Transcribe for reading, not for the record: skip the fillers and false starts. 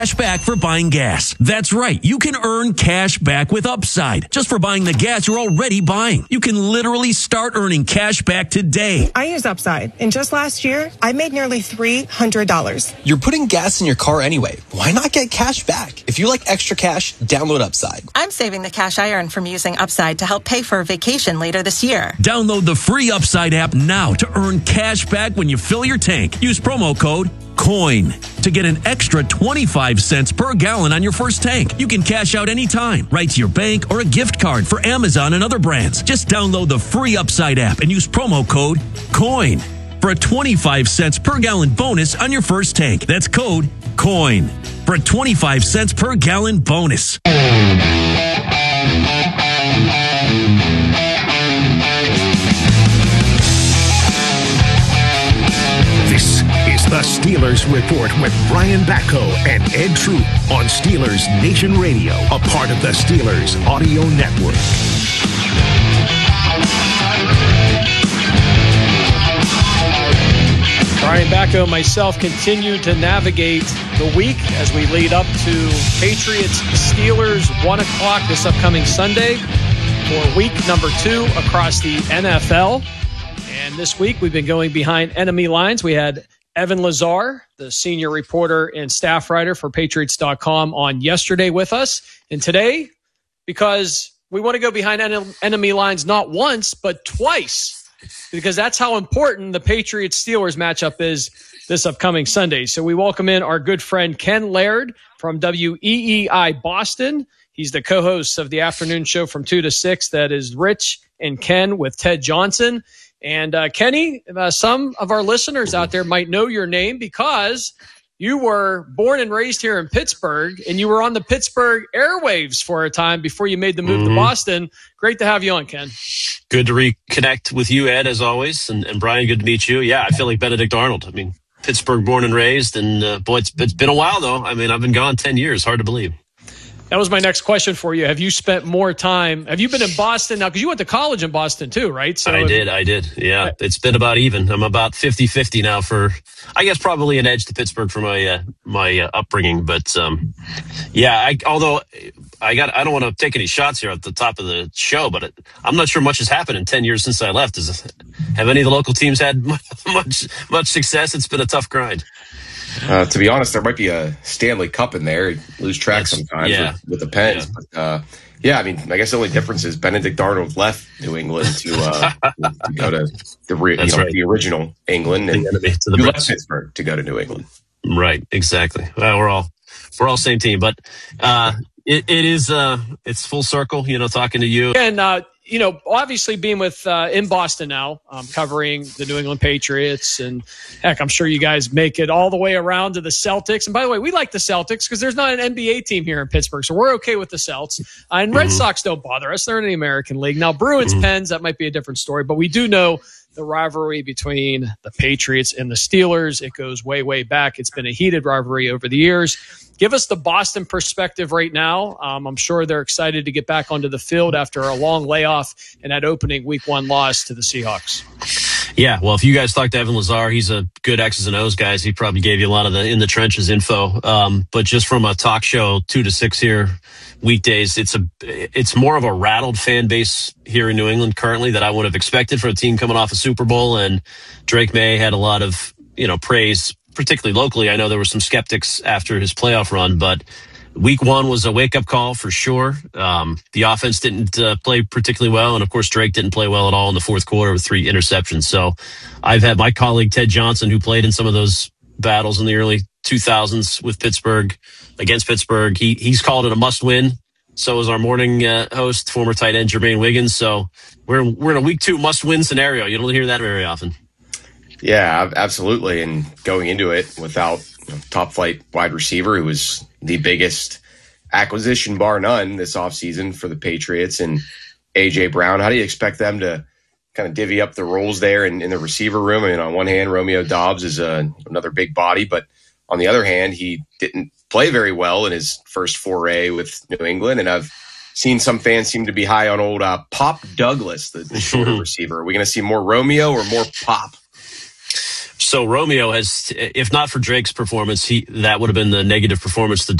Cash back for buying gas. That's right. You can earn cash back with Upside just for buying the gas you're already buying. You can literally start earning cash back today. I use Upside, and just last year, I made nearly $300. You're putting gas in your car anyway. Why not get cash back? If you like extra cash, download Upside. I'm saving the cash I earn from using Upside to help pay for a vacation later this year. Download the free Upside app now to earn cash back when you fill your tank. Use promo code COIN to get an extra 25 cents per gallon on your first tank. You can cash out anytime, right to your bank or a gift card for Amazon and other brands. Just download the free Upside app and use promo code COIN for a 25 cents per gallon bonus on your first tank. That's code COIN for a 25 cents per gallon bonus. This is the Steelers Report with Brian Batko and Ed Troop on Steelers Nation Radio, a part of the Steelers Audio Network. Brian Batko and myself continue to navigate the week as we lead up to Patriots-Steelers 1 o'clock this upcoming Sunday for week number 2 across the NFL. And this week we've been going behind enemy lines. We had Evan Lazar, the senior reporter and staff writer for Patriots.com, on yesterday with us. And today, because we want to go behind enemy lines not once, but twice, because that's how important the Patriots-Steelers matchup is this upcoming Sunday. So we welcome in our good friend Ken Laird from WEEI Boston. He's the co-host of the afternoon show from 2 to 6. That is Rich and Ken with Ted Johnson. And Kenny, some of our listeners out there might know your name because you were born and raised here in Pittsburgh, and you were on the Pittsburgh airwaves for a time before you made the move to Boston. Great to have you on, Ken. Good to reconnect with you, Ed, as always. And Brian, good to meet you. Yeah, I feel like Benedict Arnold. I mean, Pittsburgh born and raised. And boy, it's been a while, though. I mean, I've been gone 10 years. Hard to believe. That was my next question for you. Have you spent more time? Have you been in Boston now? Because you went to college in Boston too, right? So I did. Yeah, it's been about even. I'm about 50-50 now for, I guess, probably an edge to Pittsburgh for my upbringing. But yeah, although I don't want to take any shots here at the top of the show, but I'm not sure much has happened in 10 years since I left. Have any of the local teams had much success? It's been a tough grind. To be honest, there might be a Stanley Cup in there. You lose track sometimes with the Pens. Yeah. But, I mean, I guess the only difference is Benedict Arnold left New England to go to the original England, and you left Pittsburgh to go to New England. Right, exactly. Well, we're all same team, but it's full circle. Talking to you and. Obviously being with in Boston now, covering the New England Patriots, and heck, I'm sure you guys make it all the way around to the Celtics. And by the way, we like the Celtics because there's not an NBA team here in Pittsburgh, so we're okay with the Celts. And Red Sox don't bother us; they're in the American League. Now, Bruins, Pens, that might be a different story, but we do know the rivalry between the Patriots and the Steelers. It goes way, way back. It's been a heated rivalry over the years. Give us the Boston perspective right now. I'm sure they're excited to get back onto the field after a long layoff and that opening week 1 loss to the Seahawks. Yeah, well, if you guys talk to Evan Lazar, he's a good X's and O's guy. He probably gave you a lot of the in the trenches info. But just from a talk show 2 to 6 here, weekdays, it's more of a rattled fan base here in New England currently that I would have expected for a team coming off a Super Bowl. And Drake May had a lot of praise, particularly locally. I know there were some skeptics after his playoff run, but week 1 was a wake-up call for sure. The offense didn't play particularly well, and of course Drake didn't play well at all in the fourth quarter with 3 interceptions. So I've had my colleague Ted Johnson, who played in some of those battles in the early 2000s with Pittsburgh, against Pittsburgh. He's called it a must-win. So is our morning host, former tight end Jermaine Wiggins. So we're in a week 2 must-win scenario. You don't hear that very often. Yeah, absolutely. And going into it without top flight wide receiver, who was the biggest acquisition bar none this offseason for the Patriots, and A.J. Brown, how do you expect them to kind of divvy up the roles there in the receiver room? I mean, on one hand, Romeo Doubs is another big body, but on the other hand, he didn't play very well in his first foray with New England. And I've seen some fans seem to be high on old Pop Douglas, the shorter receiver. Are we going to see more Romeo or more Pop? So Romeo has, if not for Drake's performance, that would have been the negative performance the